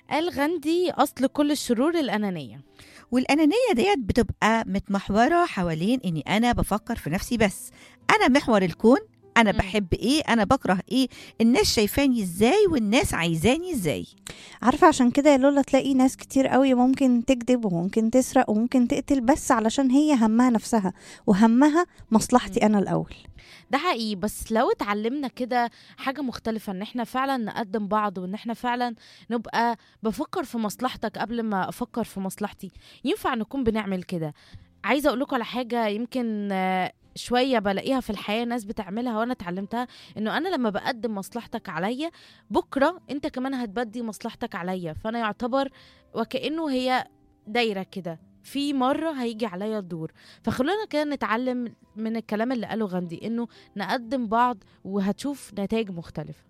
قال غاندي: أصل كل الشرور الأنانية. والأنانية ديت بتبقى متمحورة حوالين إني أنا بفكر في نفسي بس. أنا محور الكون، أنا مم. بحب إيه، أنا بكره إيه، الناس شايفاني إزاي والناس عايزاني إزاي. عارفة، عشان كده يا لولا تلاقي ناس كتير قوي ممكن تكذب وممكن تسرق وممكن تقتل بس علشان هي همها نفسها وهمها مصلحتي أنا الأول. ده حقيقي، بس لو اتعلمنا كده حاجة مختلفة، ان احنا فعلا نقدم بعض، وان احنا فعلا نبقى بفكر في مصلحتك قبل ما افكر في مصلحتي، ينفع نكون بنعمل كده. عايزة اقولكوا على حاجة يمكن شوية بلاقيها في الحياة ناس بتعملها وانا اتعلمتها، انه انا لما بقدم مصلحتك عليا، بكرة انت كمان هتبدي مصلحتك عليا، فانا يعتبر وكأنه هي دايرة كده، في مرة هيجي عليا الدور. فخلونا كده نتعلم من الكلام اللي قاله غاندي، انه نقدم بعض وهتشوف نتائج مختلفة.